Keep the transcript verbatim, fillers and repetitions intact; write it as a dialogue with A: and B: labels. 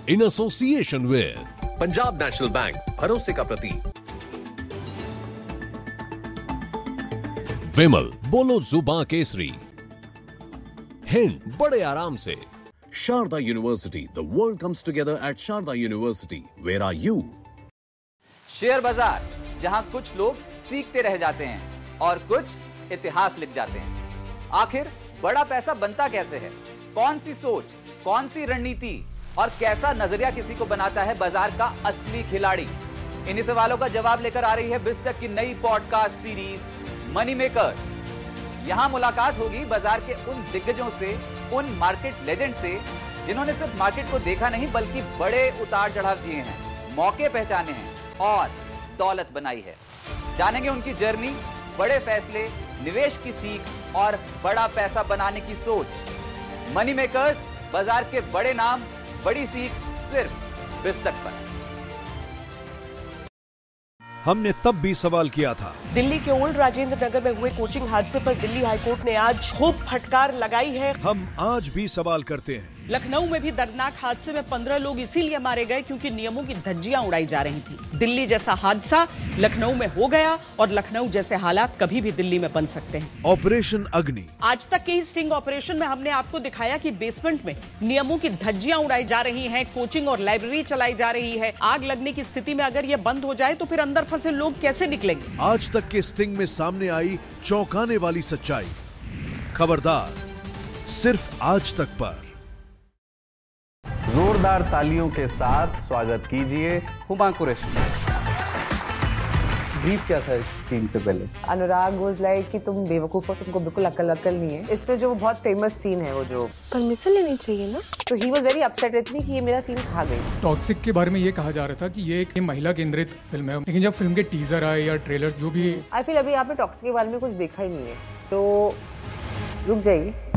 A: In association with
B: Punjab national bank, भरोसे का प्रतीक।
A: विमल, बोलो जुबान केसरी। हिंद, बड़े आराम से।
B: Sharda University, the world comes together at Sharda University. Where are you?
C: Share बाजार, जहां कुछ लोग सीखते रह जाते हैं और कुछ इतिहास लिख जाते हैं। आखिर बड़ा पैसा बनता कैसे है? कौन सी सोच, कौन सी रणनीति और कैसा नजरिया किसी को बनाता है बाजार का असली खिलाड़ी? इन्हीं सवालों का जवाब लेकर आ रही है बिस्तक की नई पॉडकास्ट सीरीज मनी मेकर्स। यहां मुलाकात होगी बाजार के उन दिग्गजों से, उन मार्केट लेजेंड से जिन्होंने सिर्फ मार्केट को देखा नहीं बल्कि बड़े उतार चढ़ाव दिए हैं, मौके पहचाने हैं और दौलत बनाई है। जानेंगे उनकी जर्नी, बड़े फैसले, निवेश की सीख और बड़ा पैसा बनाने की सोच। मनी मेकर्स, बाजार के बड़े नाम, बड़ी सीख, सिर्फ बिस्तक पर।
D: हमने तब भी सवाल किया था।
E: दिल्ली के ओल्ड राजेंद्र नगर में हुए कोचिंग हादसे पर दिल्ली हाईकोर्ट ने आज खूब फटकार लगाई है।
D: हम आज भी सवाल करते हैं।
E: लखनऊ में भी दर्दनाक हादसे में पंद्रह लोग इसीलिए मारे गए क्योंकि नियमों की धज्जियां उड़ाई जा रही थी। दिल्ली जैसा हादसा लखनऊ में हो गया और लखनऊ जैसे हालात कभी भी दिल्ली में बन सकते हैं।
D: ऑपरेशन अग्नि।
E: आज तक के ही स्टिंग ऑपरेशन में हमने आपको दिखाया कि बेसमेंट में नियमों की धज्जियां उड़ाई जा रही हैं, कोचिंग और लाइब्रेरी चलाई जा रही है। आग लगने की स्थिति में अगर ये बंद हो जाए तो फिर अंदर फंसे लोग कैसे निकलेंगे?
D: आज तक के स्टिंग में सामने आई चौंकाने वाली सच्चाई। खबरदार, सिर्फ आज तक पर।
F: जोरदार तालियों के साथ स्वागत कीजिए हुमा कुरैशी। ब्रीफ क्या था इस सीन से पहले?
G: अनुराग वाज लाइक कि तुम बेवकूफ हो, तुमको बिल्कुल अकल वकल नहीं है। इसमें जो बहुत फेमस सीन है वो जो
H: परमिशन लेनी चाहिए ना,
G: तो he was very upset with me कि ये मेरा सीन खा गई।
I: टॉक्सिक के बारे में ये कहा जा रहा था कि ये एक महिला केंद्रित फिल्म है, लेकिन जब फिल्म के टीजर आए या ट्रेलर जो भी,
G: आई फील अभी यहाँ पे टॉक्सिक के बारे में कुछ देखा ही नहीं है, तो रुक जाइए।